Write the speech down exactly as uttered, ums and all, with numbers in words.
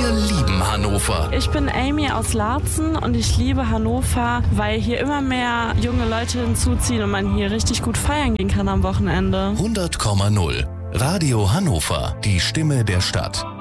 Wir lieben Hannover. Ich bin Amy aus Laatzen und ich liebe Hannover, weil hier immer mehr junge Leute hinzuziehen und man hier richtig gut feiern gehen kann am Wochenende. hundert Komma null. Radio Hannover, die Stimme der Stadt.